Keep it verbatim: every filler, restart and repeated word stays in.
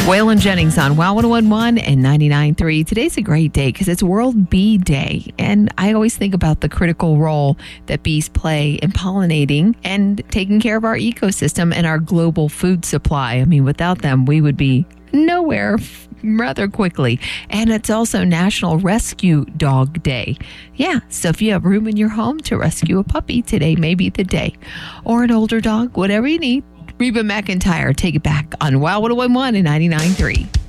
Waylon Jennings on Wow one oh one and ninety-nine point three. Today's a great day because it's World Bee Day. And I always think about the critical role that bees play in pollinating and taking care of our ecosystem and our global food supply. I mean, without them, we would be nowhere rather quickly. And it's also National Rescue Dog Day. Yeah, so if you have room in your home to rescue a puppy, today may be the day. Or an older dog, whatever you need. Reba McEntire, take it back on Wow one oh one and ninety-nine point three.